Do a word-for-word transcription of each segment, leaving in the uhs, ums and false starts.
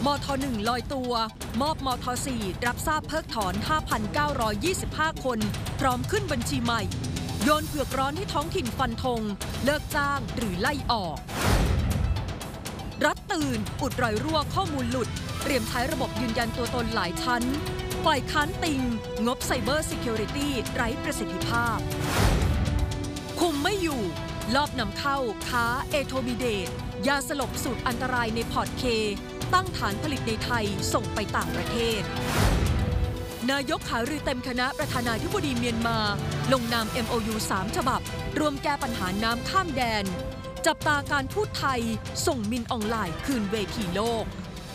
มทหนึ่งลอยตัวมอบมทสี่รับทราบเพิกถอน ห้าพันเก้าร้อยยี่สิบห้า คนพร้อมขึ้นบัญชีใหม่โยนเผือกร้อนให้ท้องถิ่นฟันธงเลิกจ้างหรือไล่ออกรัฐตื่นอุดรอยรั่วข้อมูลหลุดเตรียมใช้ระบบยืนยันตัวตนหลายชั้นฝ่ายค้านติงงบไซเบอร์ซิเคียวริตี้ไร้ประสิทธิภาพคุมไม่อยู่ลอบนำเข้าค้าเอโทบิเดตยาสลบสูตรอันตรายในพอร์ตเคตั้งฐานผลิตในไทยส่งไปต่างประเทศนายกหารือเต็มคณะประธานาธิบดีเมียนมาลงนาม เอ็ม โอ ยู สาม ฉบับรวมแก้ปัญหาน้ำข้ามแดนจับตาการทูตไทยส่งมินออนไลน์คืนเวทีโลก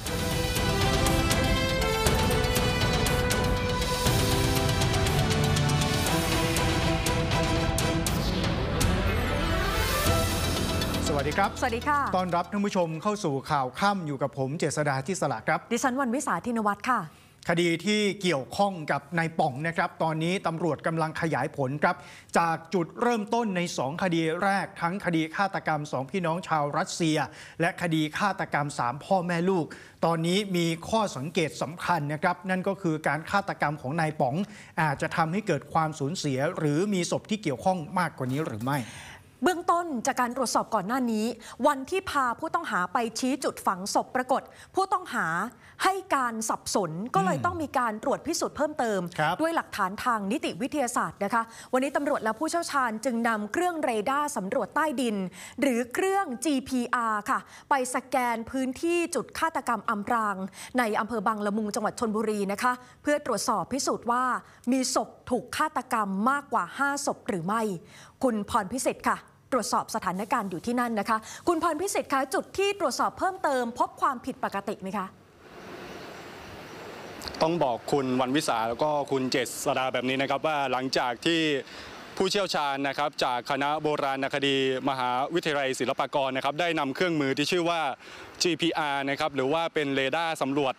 สวัสดีครับสวัสดีค่ะต้อนรับท่านผู้ชมเข้าสู่ข่าวค่ำอยู่กับผมเจษฎาธิสระครับดิฉันวันวิสาธินวัฒน์ค่ะคดีที่เกี่ยวข้องกับนายป่องนะครับตอนนี้ตำรวจกำลังขยายผลครับจากจุดเริ่มต้นในสองคดีแรกทั้งคดีฆาตกรรมสองพี่น้องชาวรัสเซียและคดีฆาตกรรมสามพ่อแม่ลูกตอนนี้มีข้อสังเกตสำคัญนะครับนั่นก็คือการฆาตกรรมของนายป๋องอาจจะทำให้เกิดความสูญเสียหรือมีศพที่เกี่ยวข้องมากกว่านี้หรือไม่เบื้องต้นจากการตรวจสอบก่อนหน้านี้วันที่พาผู้ต้องหาไปชี้จุดฝังศพปรากฏผู้ต้องหาให้การสับสนก็เลยต้องมีการตรวจพิสูจน์เพิ่มเติมด้วยหลักฐานทางนิติวิทยาศาสตร์นะคะวันนี้ตำรวจและผู้เชี่ยวชาญจึงนำเครื่องเรดาร์สำรวจใต้ดินหรือเครื่อง จี พี อาร์ ค่ะไปสแกนพื้นที่จุดฆาตกรรมอำพรางในอำเภอบางละมุงจังหวัดชลบุรีนะคะเพื่อตรวจสอบพิสูจน์ว่ามีศพถูกฆาตกรรมมากกว่าห้าศพหรือไม่คุณพรพิสิทธิ์ค่ะตรวจสอบสถานการณ์อยู่ที่นั่นนะคะคุณพรพิสิทธิ์คะจุดที่ตรวจสอบเพิ่มเติมพบความผิดปกติไหมคะต้องบอกคุณวันวิสาแล้วก็คุณเจษฎาแบบนี้นะครับว่าหลังจากที่ผู้เชี่ยวชาญนะครับจากคณะโบราณคดีมหาวิทยาลัยศิลปากรนะครับได้นำเครื่องมือที่ชื่อว่า จี พี อาร์ นะครับหรือว่าเป็นเรดาร์สำรวจ